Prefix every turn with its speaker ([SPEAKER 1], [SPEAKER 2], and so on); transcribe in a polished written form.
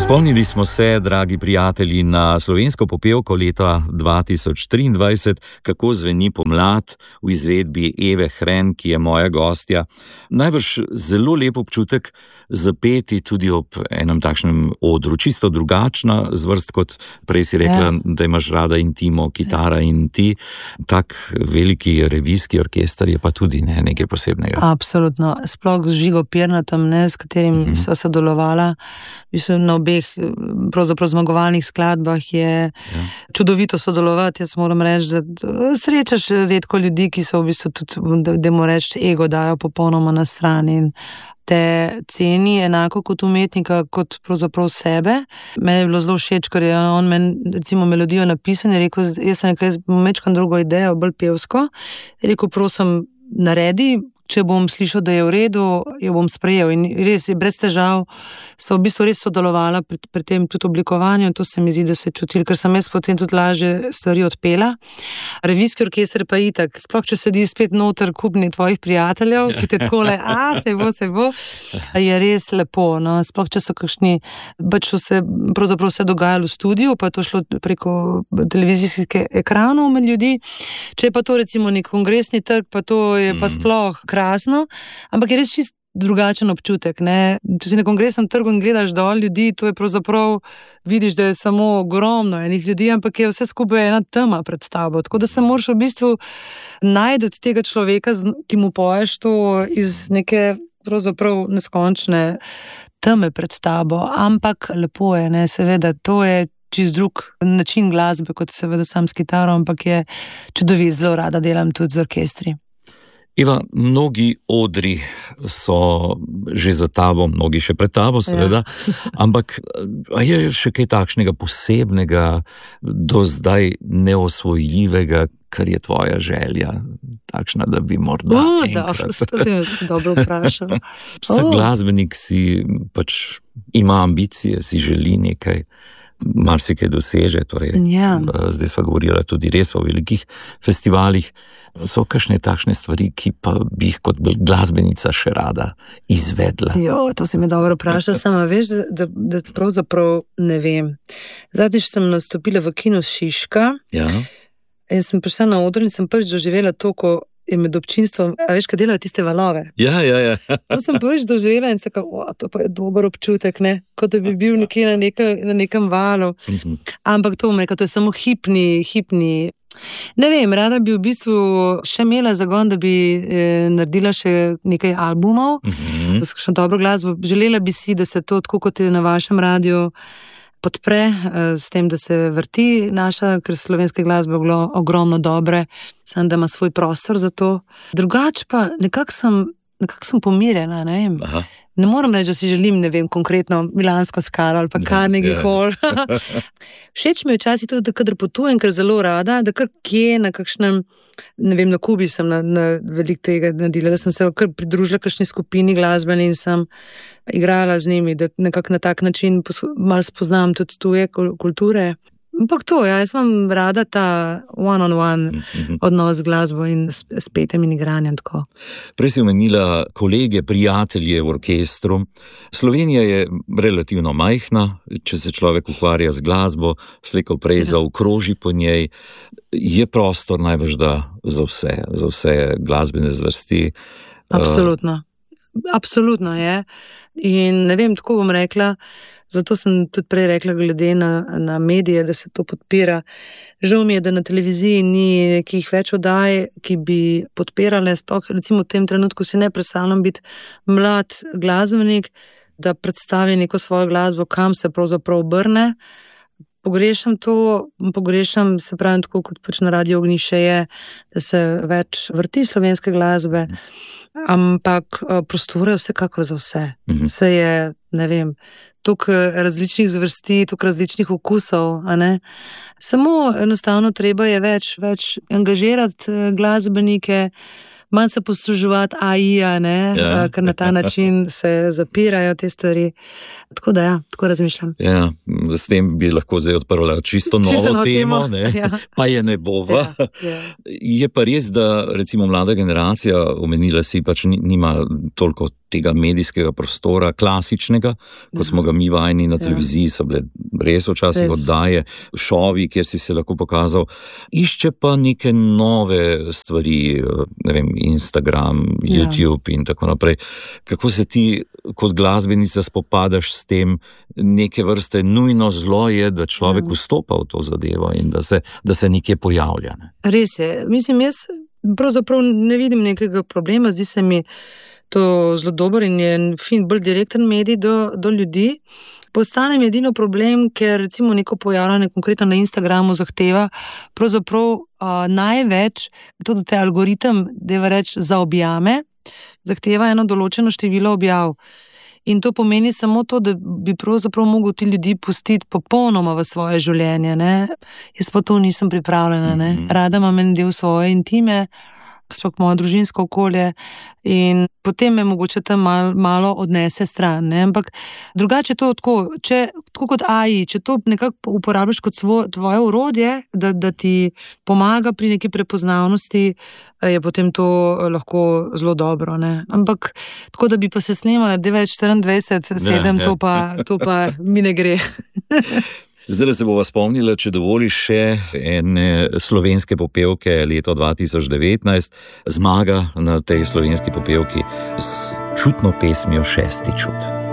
[SPEAKER 1] Spomnili smo se, dragi prijatelji, na slovensko popevko leta 2023, kako zveni pomlad v izvedbi Eve Hren, ki je moja gostja. Najbrž zelo lep občutek zapeti tudi ob enem takšnem odru, čisto drugačna zvrst, kot prej si rekla, da imaš rada intimo, kitara in ti. Tak veliki revijski orkester je pa tudi nekaj posebnega.
[SPEAKER 2] Absolutno, sploh z Žigo Pirnatom, s katerim sva sodelovala, mislim, na obeh pravzaprav zmagovalnih skladbah je čudovito sodelovati. Jaz moram reči, da srečaš redko ljudi, ki so v bistvu tudi, da mu reči, ego dajo popolnoma na strani in te ceni enako kot umetnika, kot pravzaprav sebe. Meni je bilo zelo všeč, ker je on meni recimo melodijo napisal in je rekel, jaz sem mečkam drugo idejo, bolj pevsko. Je rekel, prosim, naredi, če bom slišal, da je v redu, jo bom sprejel. In res je, brez težav, so v bistvu res sodelovala pri tem tudi oblikovanju in to se mi zdi, da se je čutil, ker sem jaz potem tudi lažje stvari odpela. Revijski orkester pa itak, sploh če sedi spet noter kupni tvojih prijateljev, ki te takole, se bo, je res lepo, no, sploh če so kakšni, pač so se pravzaprav vse dogajalo v studiu, pa je to šlo preko televizijskih ekranov med ljudi. Če je pa to recimo nek kongresni trg, pa to je pa sploh krasno, ampak je res čist drugačen občutek, ne? Če si na kongresnem trgu in gledaš dol ljudi, to je pravzaprav, vidiš, da je samo ogromno enih ljudi, ampak je vse skupaj ena tema pred tabo, tako da se moraš v bistvu najti tega človeka, ki mu poješ to iz neke pravzaprav neskončne teme pred tabo, ampak lepo je, ne, seveda, to je čist drug način glasbe, kot seveda sam s kitaro, ampak je čudovit, zelo rada delam tudi z orkestri.
[SPEAKER 1] Eva, mnogi odri so že za tabo, mnogi še pred tabo, seveda, ampak je še kaj takšnega posebnega, do zdaj neosvojljivega, kar je tvoja želja, takšna, da bi morda enkrat...
[SPEAKER 2] To si me dobro vprašal.
[SPEAKER 1] Vsak glasbenik si pač ima ambicije, si želi nekaj, marsikaj doseže, torej zdaj sva govorila tudi res o velikih festivalih. So kakšne takšne stvari, ki pa bi jih kot glasbenica še rada izvedla?
[SPEAKER 2] To si me dobro vprašal, sama veš, da pravzaprav ne vem. Zadnjič sem nastopila v kinu Šiška in sem prišla na oder in sem prvič doživela to, ko je med občinstvom, a veš, kaj delajo tiste valove.
[SPEAKER 1] Ja.
[SPEAKER 2] To sem prvič doživela in se to pa je dober občutek, ne? Kot da bi bil nekje na nekem valu. Ampak to bom rekla, to je samo hipni. Ne vem, rada bi v bistvu še imela zagon, da bi naredila še nekaj albumov, še dobro glasbo. Želela bi si, da se to, tako kot je na vašem radiju, podpre s tem, da se vrti naša, ker slovenske glasbe je bilo ogromno dobre, samo da ima svoj prostor za to. Drugače pa nekako sem pomirjena, ne vem. Ne moram reči, da si želim, ne vem, konkretno Milansko skalo ali pa Carnegie Hall. Všeč mi je včasih tudi, da kadar potujem, ker zelo rada, da kar kje na kakšnem, ne vem, na Kubi sem na veliko tega naredila, da sem se kar pridružila kakšni skupini glasbeni in sem igrala z njimi, da nekako na tak način malo spoznam tudi tuje kulture. Ampak to, jaz imam rada ta one-on-one odnos z glasbo in s petem in igranjem tako.
[SPEAKER 1] Prej si omenila kolege, prijatelje v orkestru. Slovenija je relativno majhna, če se človek ukvarja z glasbo, slej ko prej zaokroži po njej. Je prostor najbrž za vse glasbene zvrsti.
[SPEAKER 2] Absolutno je. In ne vem, tako bom rekla, zato sem tudi prej rekla glede na medije, da se to podpira. Žal mi je, da na televiziji ni nekih več oddaj, ki bi podpirale, sploh recimo v tem trenutku si ne predstavljam biti mlad glasbenik, da predstavi neko svojo glasbo, kam se pravzaprav obrne. Pogrešam, se pravim tako, kot pač na Radio Ognjišče je, da se več vrti slovenske glasbe, ampak prostora je vsekakor za vse. Vse je, ne vem, toliko različnih zvrsti, toliko različnih okusov, a ne? Samo enostavno treba je več angažirati glasbenike, manj se posluževati AI-ja, ker na ta način se zapirajo te stvari. Tako da tako razmišljam.
[SPEAKER 1] Ja, s tem bi lahko zdaj odprla čisto novo temo, pa je ne bova. Je pa res, da recimo mlada generacija, omenila si, pač nima toliko tega medijskega prostora, klasičnega, kot smo ga mi vajeni na televiziji, so bile res včasih oddaje, šovi, kjer si se lahko pokazal. Išče pa neke nove stvari, ne vem, Instagram, YouTube in tako naprej. Kako se ti kot glasbenica spopadaš s tem, neke vrste nujno zlo je, da človek vstopa v to zadevo in da se nekje pojavlja? Ne?
[SPEAKER 2] Res je. Mislim, jaz pravzaprav ne vidim nekega problema, zdi se mi to zelo dober in je bolj direkten medij do ljudi. Postane mi edino problem, ker recimo neko pojavljanje konkretno na Instagramu zahteva pravzaprav največ, to, da te algoritem, deva reči, zaobjame, zahteva eno določeno število objav. In to pomeni samo to, da bi pravzaprav mogel ti ljudi pustiti popolnoma v svoje življenje. Ne? Jaz pa to nisem pripravljena. Ne? Rada imam en del svoje intime, sploh moje družinsko okolje in potem me mogoče tam malo odnese stran. Ne? Ampak drugače je to tako kot AI, če to nekako uporabljaš kot tvoje orodje, da ti pomaga pri neki prepoznavnosti, je potem to lahko zelo dobro. Ne? Ampak tako, da bi pa se snemala 9-24-7, to pa mi ne gre.
[SPEAKER 1] Zdaj se bova spomnila, če dovoliš, še ene slovenske popevke leto 2019, Zmaga na tej slovenski popevki s čutno pesmijo Šesti čut.